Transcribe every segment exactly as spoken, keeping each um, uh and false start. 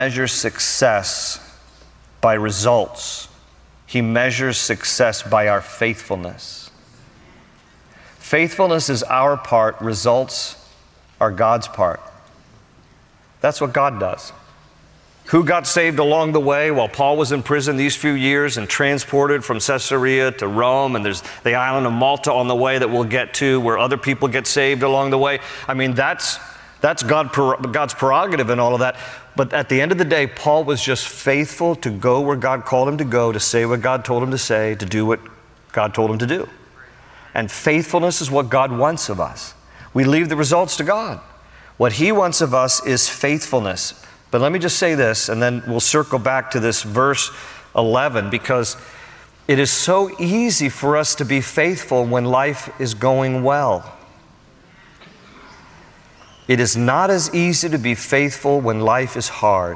measures success by results. He measures success by our faithfulness. Faithfulness is our part, results are God's part. That's what God does. Who got saved along the way while Paul was in prison these few years and transported from Caesarea to Rome, and there's the island of Malta on the way that we'll get to where other people get saved along the way. I mean, that's that's God, God's prerogative and all of that. But at the end of the day, Paul was just faithful to go where God called him to go, to say what God told him to say, to do what God told him to do. And faithfulness is what God wants of us. We leave the results to God. What He wants of us is faithfulness. But let me just say this, and then we'll circle back to this verse eleven, because it is so easy for us to be faithful when life is going well. It is not as easy to be faithful when life is hard,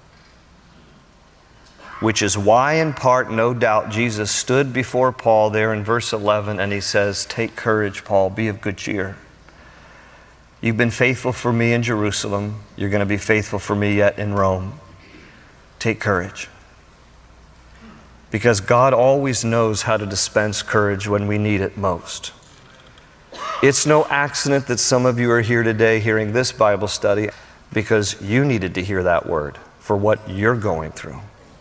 which is why, in part, no doubt, Jesus stood before Paul there in verse eleven and He says, "Take courage, Paul, be of good cheer. You've been faithful for me in Jerusalem. You're going to be faithful for me yet in Rome. Take courage." Because God always knows how to dispense courage when we need it most. It's no accident that some of you are here today hearing this Bible study, because you needed to hear that word for what you're going through.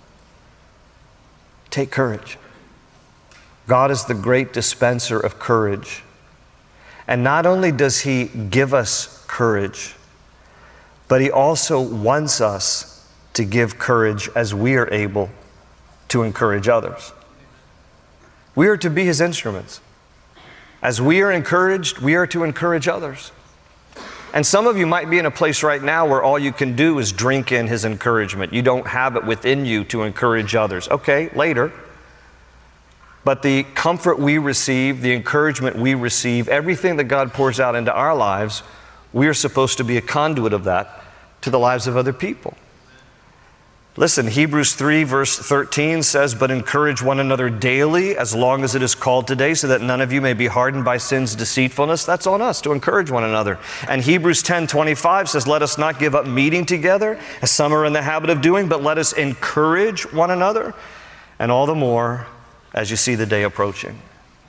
Take courage. God is the great dispenser of courage. And not only does He give us courage, but He also wants us to give courage as we are able to encourage others. We are to be His instruments. As we are encouraged, we are to encourage others. And some of you might be in a place right now where all you can do is drink in His encouragement. You don't have it within you to encourage others. Okay, later. But the comfort we receive, the encouragement we receive, everything that God pours out into our lives, we are supposed to be a conduit of that to the lives of other people. Listen, Hebrews three verse thirteen says, "But encourage one another daily as long as it is called today, so that none of you may be hardened by sin's deceitfulness." That's on us to encourage one another. And Hebrews ten twenty-five says, "Let us not give up meeting together, as some are in the habit of doing, but let us encourage one another, and all the more as you see the day approaching."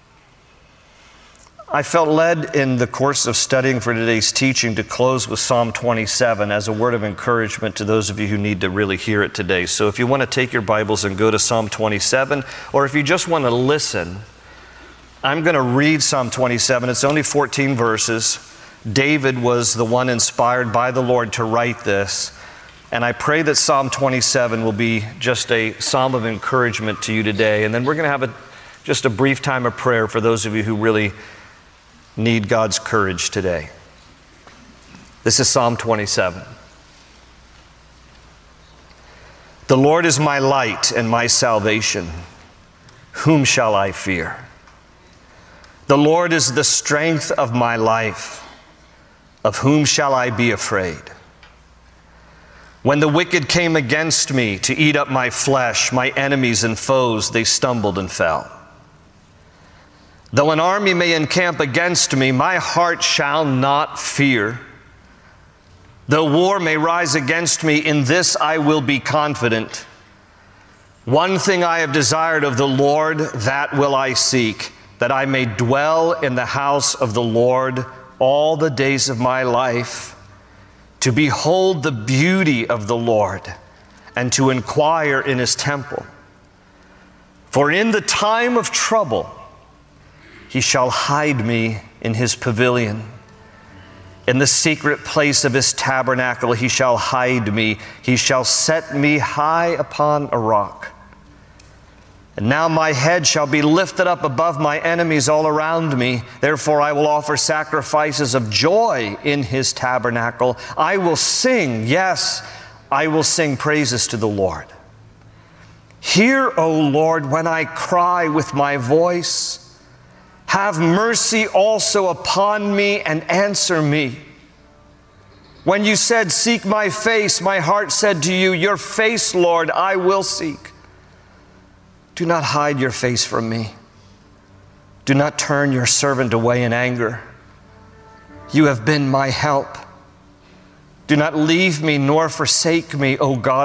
I felt led in the course of studying for today's teaching to close with Psalm twenty-seven as a word of encouragement to those of you who need to really hear it today. So if you want to take your Bibles and go to Psalm twenty-seven, or if you just want to listen, I'm going to read Psalm twenty-seven. It's only fourteen verses. David was the one inspired by the Lord to write this. And I pray that Psalm twenty-seven will be just a psalm of encouragement to you today. And then we're going to have a, just a brief time of prayer for those of you who really need God's courage today. This is Psalm twenty-seven. "The Lord is my light and my salvation. Whom shall I fear? The Lord is the strength of my life. Of whom shall I be afraid? When the wicked came against me to eat up my flesh, my enemies and foes, they stumbled and fell. Though an army may encamp against me, my heart shall not fear. Though war may rise against me, in this I will be confident. One thing I have desired of the Lord, that will I seek, that I may dwell in the house of the Lord all the days of my life, to behold the beauty of the Lord, and to inquire in His temple. For in the time of trouble, He shall hide me in His pavilion. In the secret place of His tabernacle, He shall hide me. He shall set me high upon a rock. And now my head shall be lifted up above my enemies all around me. Therefore I will offer sacrifices of joy in His tabernacle. I will sing, yes, I will sing praises to the Lord. Hear, O Lord, when I cry with my voice. Have mercy also upon me and answer me. When you said, seek my face, my heart said to you, your face, Lord, I will seek. Do not hide your face from me. Do not turn your servant away in anger. You have been my help. Do not leave me nor forsake me, O God